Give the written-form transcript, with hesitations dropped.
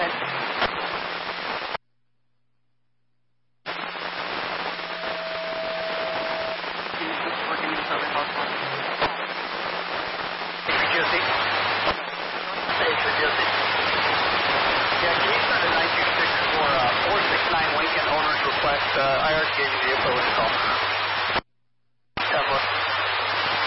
ahead. Working in Southern California. HGOC. HGOC. Yeah, can you send a 926 for 469 Lincoln owner's request? IR gave you the info in the call.